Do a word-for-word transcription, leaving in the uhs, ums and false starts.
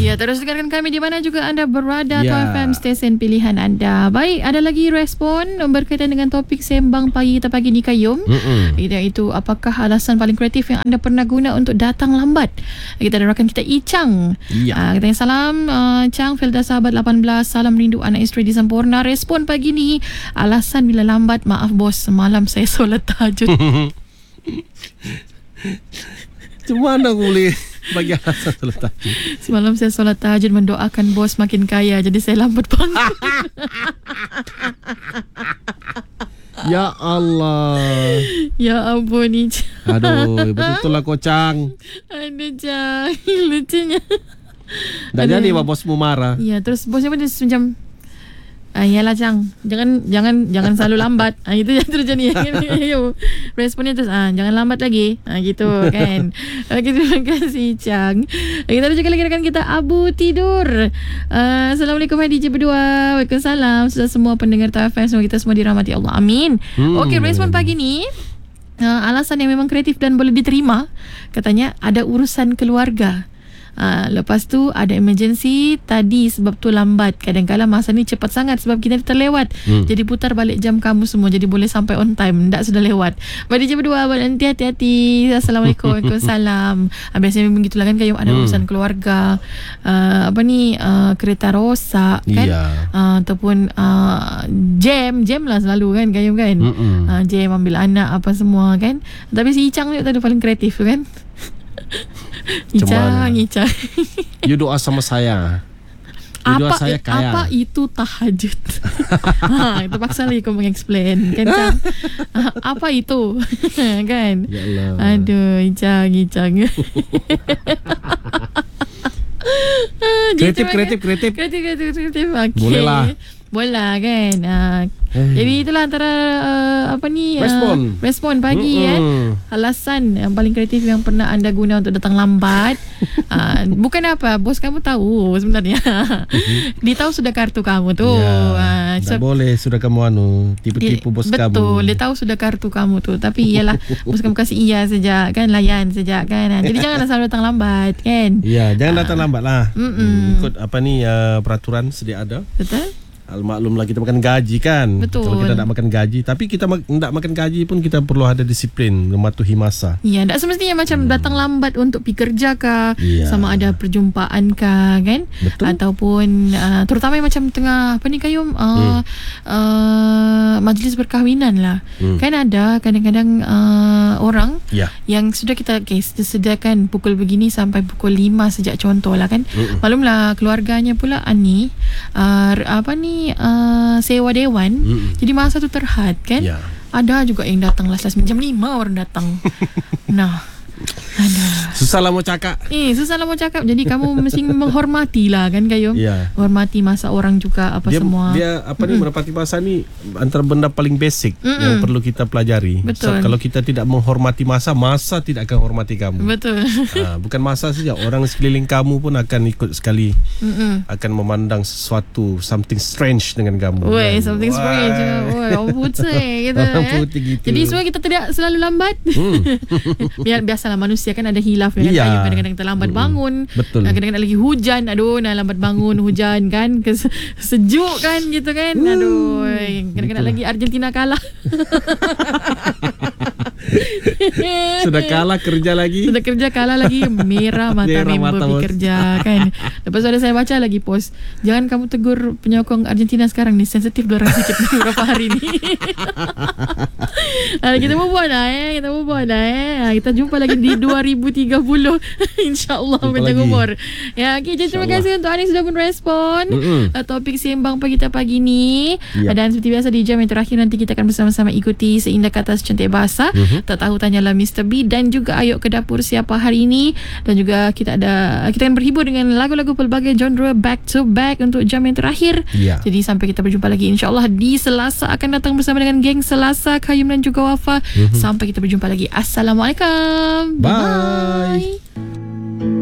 Ya, terus dengarkan kami di mana juga anda berada. Ya. Toh F M, stesen pilihan anda. Baik, ada lagi respon berkaitan dengan topik sembang pagi kita pagi ni, Kayum. Mm-mm. Iaitu apakah alasan paling kreatif yang anda pernah guna untuk datang lambat. Kita ada rakan kita Icang. Ya. uh, Kita salam uh, Icang, Felda sahabat lapan belas. Salam rindu anak isteri di Sempurna. Respon pagi ni, alasan bila lambat, maaf bos, semalam saya solat tahajud. Cuma mana aku boleh bagi alasan solat tahajud? Semalam saya solat tahajud mendoakan bos makin kaya, jadi saya lambat bangun. Ya Allah. Ya ampun ni. Aduh, betul-betul lah kocang. Aduh Cang, lucunya. Dah jadi apa bosmu marah? Ya, terus bosnya pun dia macam, ah, iyalah Cang, jangan jangan jangan selalu lambat. Ah, itu yang terjadi. Responnya terus, ah, jangan lambat lagi. Ah, gitu kan. Okey, terima kasih Cang. Kita ada juga lagi rekan kita Abu Tidur. Uh, Assalamualaikum hai D J berdua. Waalaikumsalam. Sudah semua pendengar T F M, semoga kita semua dirahmati Allah. Amin. Hmm. Okey, respon pagi ni, uh, alasan yang memang kreatif dan boleh diterima, katanya ada urusan keluarga. Uh, lepas tu ada emergency tadi, sebab tu lambat. Kadang-kadang masa ni cepat sangat sebab kita terlewat. Hmm. Jadi putar balik jam kamu semua, jadi boleh sampai on time. Tak sudah lewat. Bagi jam berdua, nanti hati-hati. Assalamualaikum. Waalaikumsalam. uh, Biasanya memang gitulah kan, kayu ada Hmm. urusan keluarga, uh, apa ni, uh, kereta rosak kan, Ya. uh, ataupun uh, jam Jam lah selalu kan kayu kan. uh, Jam ambil anak apa semua kan. Tapi si Icang ni tadi paling kreatif kan. Icang, Icang. You doa sama saya. You doa Apa saya kaya. apa itu tahajud? Ha, terpaksa lagi kau mengexplain kan Cang. Ha, apa itu? Kan? Ya Allah. Aduh, Icang, Icang. Kreatif, kreatif, kreatif. Kreatif, kreatif, kreatif. Okay. Boleh lah. Boleh lah kan. Uh, jadi itulah antara uh, apa ni, uh, Respon. respon pagi kan. Alasan yang paling kreatif yang pernah anda guna untuk datang lambat. uh, bukan apa, bos kamu tahu sebenarnya. Dia tahu sudah kartu kamu tu. Ya, uh, tak so, boleh sudah kamu anu tipu-tipu dia, bos betul, kamu. Betul, dia tahu sudah kartu kamu tu. Tapi ialah bos kamu kasih iya saja kan, layan saja kan. Jadi janganlah selalu datang lambat kan. Ya, jangan datang lambat lah. Mm-mm. Hmm, ikut apa ni, uh, peraturan sedia ada. Betul? Al maklumlah kita makan gaji kan. Betul. Kalau kita nak makan gaji, tapi kita ma- nak makan gaji pun kita perlu ada disiplin, mematuhi masa. Ya, tak semestinya macam hmm. datang lambat untuk pergi kerja kah, Ya. sama ada perjumpaan kah kan. Betul. Ataupun uh, terutama yang macam tengah apa ni Kayum, uh, hmm. uh, majlis perkahwinan lah. Hmm. Kan ada kadang-kadang uh, orang Ya. yang sudah kita okay, sediakan pukul begini sampai pukul lima sejak contoh lah kan. Mm-mm. Maklumlah keluarganya pula ani uh, apa ni uh, sewa dewan. Mm-mm. Jadi masa tu terhad kan. Ya. Ada juga yang datang last last jam lima orang datang. Nah, ada. Susah lah mau cakap. Eh, susah lah mau cakap. Jadi kamu mesti menghormati lah kan Kayum. Ya. Hormati masa orang juga apa Dia, semua. dia apa ni, menepati masa ni antara benda paling basic Mm-mm. yang perlu kita pelajari. Betul. So, kalau kita tidak menghormati masa, masa tidak akan hormati kamu. Betul. Ha, bukan masa saja, orang sekeliling kamu pun akan ikut sekali. Mm-mm. Akan memandang sesuatu, something strange dengan kamu. Weh, kan? something Wah. strange. Weh, orang putih gitu. Orang eh. putih gitu. Jadi semua kita tidak selalu lambat. Hmm. Biar biasalah manusia kan ada hilaf dengan Iya. kayu. Kadang-kadang kita lambat Mm-mm. bangun. Betul. Kadang-kadang lagi hujan. Aduh, nak lambat bangun hujan kan. Kes- Sejuk kan gitu kan. Aduh, kadang-kadang lagi Argentina kalah. Sudah kalah kerja lagi. Sudah kerja kalah lagi, merah mata Merah member mata, pergi bos. kerja kan. Lepas tu ada saya baca lagi post, jangan kamu tegur penyokong Argentina sekarang ni, sensitif diorang sikit beberapa hari ni. Ah, kita move on dah eh, kita move on dah eh. Ah, kita jumpa lagi di dua ribu tiga puluh insya-Allah panjang lagi. umur. Ya, okey, jadi terima kasih untuk anda yang sudah pun respon uh, topik sembang pagi kita pagi ni. Ya. Dan seperti biasa di jam yang terakhir nanti kita akan bersama-sama ikuti seindah kata secantik bahasa. Mm-hmm. Tak tahu tanyalah Mister B, dan juga Ayuk ke dapur siapa hari ini, dan juga kita ada kita akan berhibur dengan lagu-lagu pelbagai genre back to back untuk jam yang terakhir. Ya. Jadi sampai kita berjumpa lagi insya-Allah di Selasa, akan datang bersama dengan geng Selasa, Kayum dan juga Wafa. Mm-hmm. Sampai kita berjumpa lagi. Assalamualaikum. Bye. Bye.